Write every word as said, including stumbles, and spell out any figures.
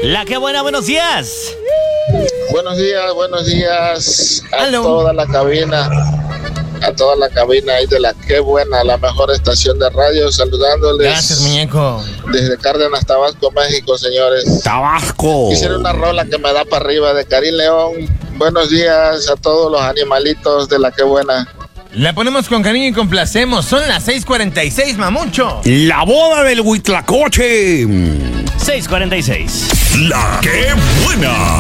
La que buena, buenos días. Buenos días, buenos días a Hello. toda la cabina, a toda la cabina ahí de la que buena, la mejor estación de radio, saludándoles. Gracias, muñeco. Desde Cárdenas, Tabasco, México, señores. Tabasco. Quisiera una rola que me da para arriba de Karim León. Buenos días a todos los animalitos de la que buena. La ponemos con cariño y complacemos. Son las seis cuarenta y seis, mamucho. La boda del Huitlacoche. seis cuarenta y seis. La que buena.